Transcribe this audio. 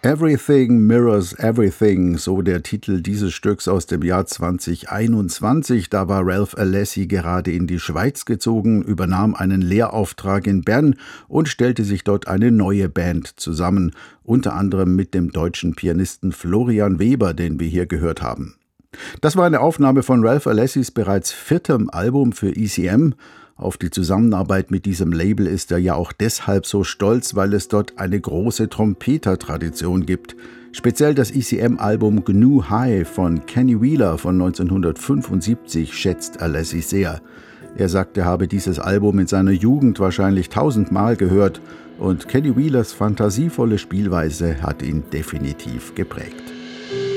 Everything Mirrors Everything, so der Titel dieses Stücks aus dem Jahr 2021. Da war Ralph Alessi gerade in die Schweiz gezogen, übernahm einen Lehrauftrag in Bern und stellte sich dort eine neue Band zusammen, unter anderem mit dem deutschen Pianisten Florian Weber, den wir hier gehört haben. Das war eine Aufnahme von Ralph Alessis bereits 4. Album für ECM. Auf die Zusammenarbeit mit diesem Label ist er ja auch deshalb so stolz, weil es dort eine große Trompeter-Tradition gibt. Speziell das ECM-Album GNU High von Kenny Wheeler von 1975 schätzt Alessi sehr. Er sagt, er habe dieses Album in seiner Jugend wahrscheinlich 1000-mal gehört und Kenny Wheelers fantasievolle Spielweise hat ihn definitiv geprägt.